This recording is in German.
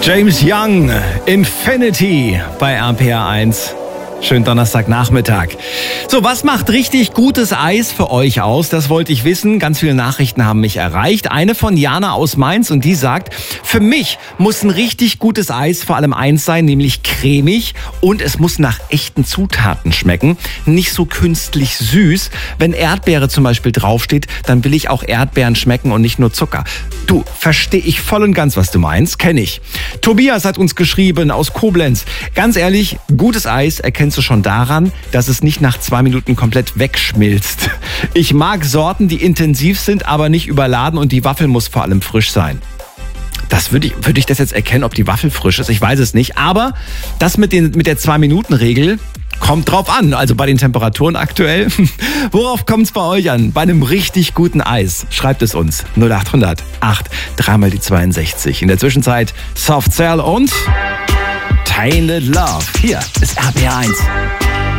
James Young, Infinity bei RPR1. Schönen Donnerstagnachmittag. So, was macht richtig gutes Eis für euch aus? Das wollte ich wissen. Ganz viele Nachrichten haben mich erreicht. Eine von Jana aus Mainz und die sagt, für mich muss ein richtig gutes Eis vor allem eins sein, nämlich cremig und es muss nach echten Zutaten schmecken. Nicht so künstlich süß. Wenn Erdbeere zum Beispiel draufsteht, dann will ich auch Erdbeeren schmecken und nicht nur Zucker. Du, verstehe ich voll und ganz, was du meinst. Kenne ich. Tobias hat uns geschrieben aus Koblenz. Ganz ehrlich, gutes Eis erkennst du schon daran, dass es nicht nach 2 Minuten komplett wegschmilzt. Ich mag Sorten, die intensiv sind, aber nicht überladen und die Waffel muss vor allem frisch sein. Das würde ich das jetzt erkennen, ob die Waffel frisch ist? Ich weiß es nicht. Aber das mit der 2-Minuten-Regel kommt drauf an. Also bei den Temperaturen aktuell. Worauf kommt es bei euch an? Bei einem richtig guten Eis. Schreibt es uns. 0800 8 3 mal die 62. In der Zwischenzeit Soft Cell und Tainted Love. Hier ist RPR1.